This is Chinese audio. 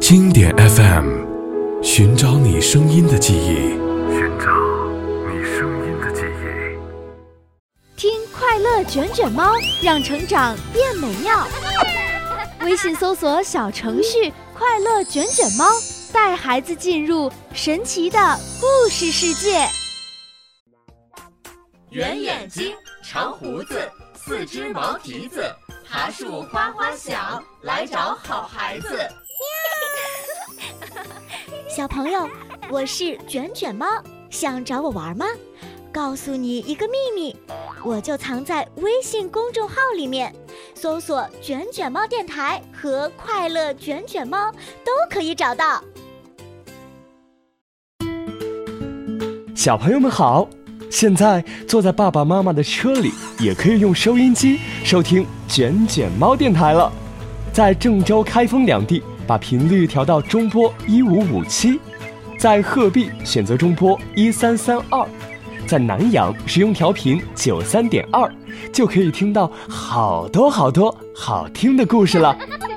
经典 FM， 寻找你声音的记忆， 听快乐卷卷猫，让成长变美妙。微信搜索小程序快乐卷卷猫，带孩子进入神奇的故事世界。 圆眼睛，长胡子，四只毛蹄子，爬树花花响，来找好孩子。 小朋友，我是卷卷猫，想找我玩吗？告诉你一个秘密，我就藏在微信公众号里面，搜索卷卷猫电台和快乐卷卷猫都可以找到。 小朋友们好，现在坐在爸爸妈妈的车里，也可以用收音机收听卷卷猫电台了。在郑州、开封两地把频率调到中波1557，在鹤壁选择中波1332，在南阳使用调频93.2，就可以听到好多好听的故事了。